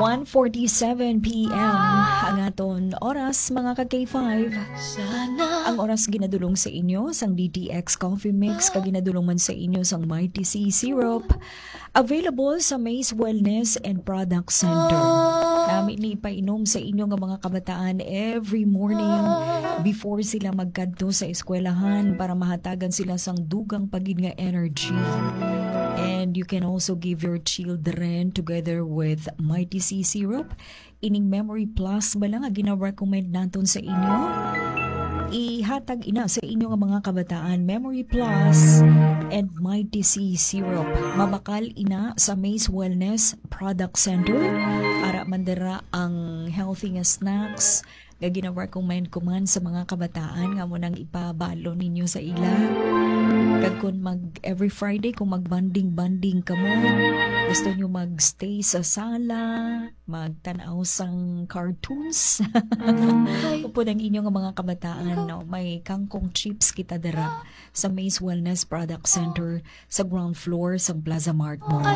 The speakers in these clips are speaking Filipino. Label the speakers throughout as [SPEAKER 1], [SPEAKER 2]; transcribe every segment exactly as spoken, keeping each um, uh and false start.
[SPEAKER 1] one forty-seven p m ang aton oras mga ka-K five. Ang oras ginadulong sa inyo sang D T X Coffee Mix kag ginadulong man sa inyo sang Mighty C Syrup. Available sa Maze Wellness and Product Center. Nami ni painom sa inyo nga mga kabataan every morning before sila magkadto sa eskwelahan para mahatagan sila sang dugang pagid nga energy. And you can also give your children together with Mighty C Syrup. Ining Memory Plus ba lang nga gina-recommend naton sa inyo? Ihatag ina sa inyo nga mga kabataan Memory Plus and Mighty C Syrup. Mabakal ina sa Maze Wellness Product Center. Ara mandara ang healthy nga snacks nga gina-recommend ko man sa mga kabataan nga mo nang ipabalo ninyo sa ila. Kag kung mag every Friday kung mag-banding-banding ka mo, gusto nyo mag-stay sa sala, magtanaw sang cartoons. Upod ang inyong mga kabataan, no? May kangkong chips kita dara sa Maze Wellness Product Center sa ground floor sa Plaza Mart Mall.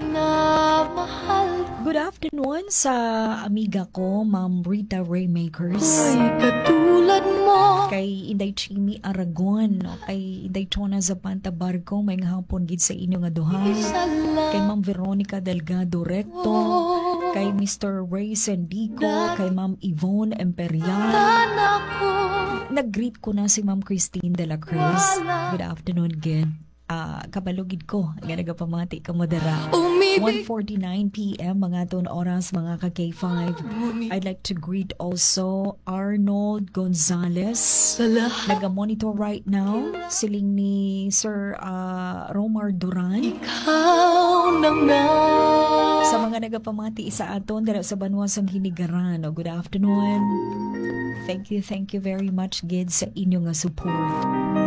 [SPEAKER 1] Good afternoon sa amiga ko, Ma'am Rita Raymakers.
[SPEAKER 2] Ay katulad mo.
[SPEAKER 1] Kay Inday Chimi Aragon, no? Kay Inday Chona Zapanta Barco, may nga hapon gid sa inyo nga duha. Kay Ma'am Veronica Delgado Recto, kay Mister Ray Sendico, kay Ma'am Yvonne Imperial. Nag-greet ko na si Ma'am Christine de la Cruz. Good afternoon again. Uh, kabalugid ko nga nagapamati ka modera. one forty-nine p m mga ton oras mga ka K five. I'd like to greet also Arnold Gonzalez. Naga-monitor right now siling ni Sir uh, Romar Duran.
[SPEAKER 2] Ikaw nang na.
[SPEAKER 1] Sa mga nagapamati sa aton dira sa Banwasang Hinigaran. Oh, good afternoon. Thank you, thank you very much gid sa inyo nga support.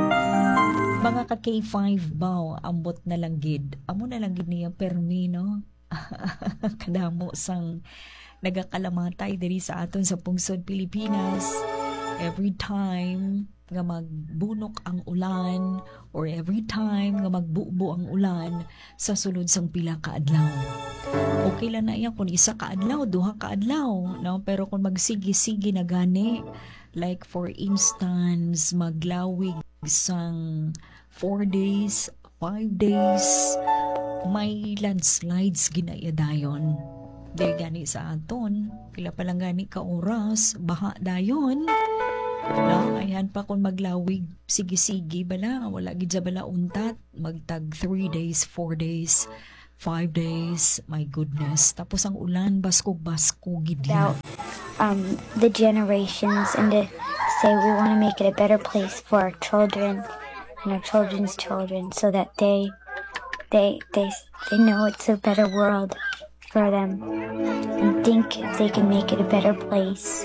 [SPEAKER 1] Mga ka K five baw, ambot na lang gid. Amo na lang gid niya permi, no? Kadamo sang nagakalamatay diri sa aton sa pungsod Pilipinas. Every time nga magbunok ang ulan or every time nga magbubo ang ulan sa sulod sang pila ka adlaw. Okay lang na yan kung isa ka adlaw, duha ka adlaw, no? Pero kung magsigi-sigi na gani, like for instance, maglawig sang four days, five days, may landslides ginayadayon. Dahil gani sa aton, pila pa lang gani ka oras, baha dayon. No, ayan pa kung maglawig, sige-sige bala, wala gid sa bala untat, magtag three days, four days, five days, my goodness. Tapos ang ulan, basko-basko gid lang.
[SPEAKER 3] Um, the generations and to say we want to make it a better place for our children and our children's children so that they they they they know it's a better world for them and think if they can make it a better place.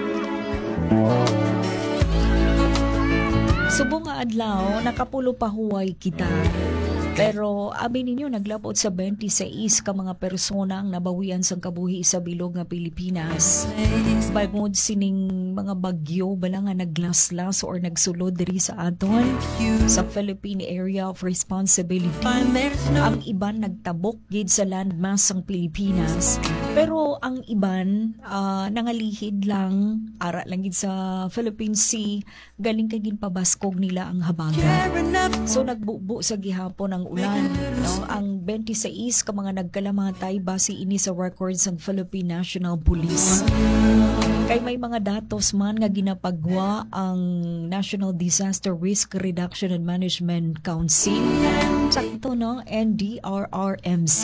[SPEAKER 1] Subong nga adlaw, nakapulo pa huway kita. Pero abi ninyo naglabot sa twenty-six ka mga persona ang nabawian sang kabuhi sa bilog nga Pilipinas. Bangod sining mga bagyo bala nga naglaslas or nagsulod diri sa aton sa Philippine Area of Responsibility. Ang iban nagtabok gid sa landmass sang Pilipinas. Pero ang iban uh, nangalihid lang ara lang gid sa Philippine Sea, galing kay gid pabaskog nila ang habagat. So nagbubo sa gihapon ang ulan, no? Ang twenty-six ka mga nagkalamatay base ini sa records ng Philippine National Police. Kay may mga datos man nga ginapagwa ang National Disaster Risk Reduction and Management Council. Sakto, no? N D R R M C.